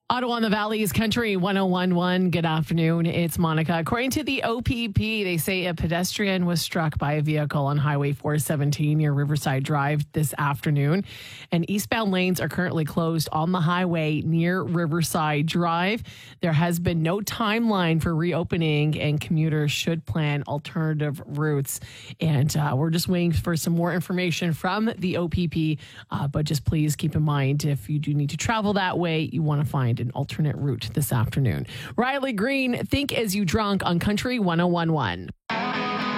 Ottawa on the Valley's Country 1011. Good afternoon. It's Monica. According to the OPP, they say a pedestrian was struck by a vehicle on Highway 417 near Riverside Drive this afternoon. And eastbound lanes are currently closed on the highway near Riverside Drive. There has been no timeline for reopening, and commuters should plan alternative routes. And we're just waiting for some more information from the OPP. But just please keep in mind, if you do need to travel that way, you want to find an alternate route this afternoon. Riley Green, Think As You Drunk on Country 1011.